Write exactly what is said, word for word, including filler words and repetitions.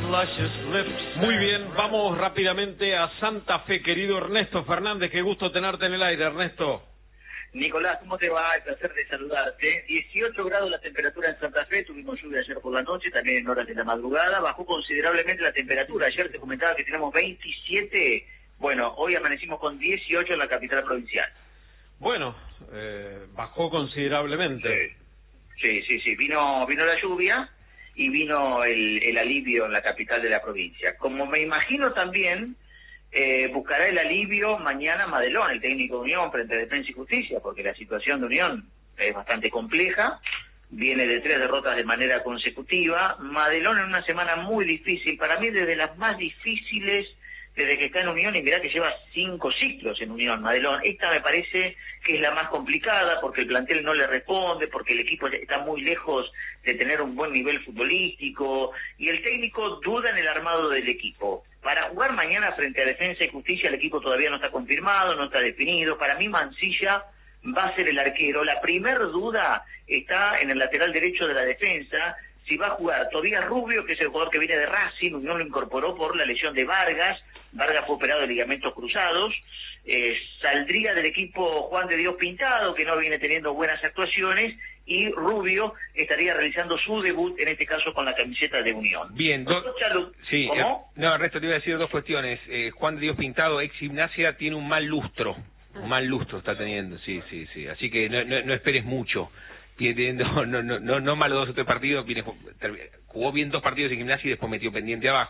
Muy bien, vamos rápidamente a Santa Fe, querido Ernesto Fernández. Qué gusto tenerte en el aire, Ernesto. Nicolás, ¿cómo te va? El placer de saludarte. dieciocho grados la temperatura en Santa Fe, tuvimos lluvia ayer por la noche, también en horas de la madrugada, bajó considerablemente la temperatura. Ayer te comentaba que teníamos veintisiete, bueno, hoy amanecimos con dieciocho en la capital provincial. Bueno, eh, bajó considerablemente. Sí, sí, sí, vino, vino la lluvia y vino el, el alivio en la capital de la provincia. Como me imagino también... Eh, buscará el alivio mañana Madelón, el técnico de Unión, frente a Defensa y Justicia, porque la situación de Unión es bastante compleja, viene de tres derrotas de manera consecutiva. Madelón en una semana muy difícil, para mí desde las más difíciles desde que está en Unión, y mirá que lleva cinco ciclos en Unión, Madelón. Esta me parece que es la más complicada, porque el plantel no le responde, porque el equipo está muy lejos de tener un buen nivel futbolístico, y el técnico duda en el armado del equipo. Para jugar mañana frente a Defensa y Justicia, el equipo todavía no está confirmado, no está definido. Para mí Mancilla va a ser el arquero. La primer duda está en el lateral derecho de la defensa, si va a jugar Tobías Rubio, que es el jugador que viene de Racing. Unión lo incorporó por la lesión de Vargas. Vargas fue operado de ligamentos cruzados. Eh, saldría del equipo Juan de Dios Pintado, que no viene teniendo buenas actuaciones, y Rubio estaría realizando su debut, en este caso con la camiseta de Unión. Bien, do... lo... sí, ¿Cómo? Eh, no, Ernesto, te iba a decir dos cuestiones. Eh, Juan de Dios Pintado, ex Gimnasia, tiene un mal lustro, un mal lustro está teniendo, sí, sí, sí. Así que no, no, no esperes mucho. Tiene, no, no, no, no, no malo dos o tres partidos, viene, jugó bien dos partidos en Gimnasia y después metió pendiente abajo.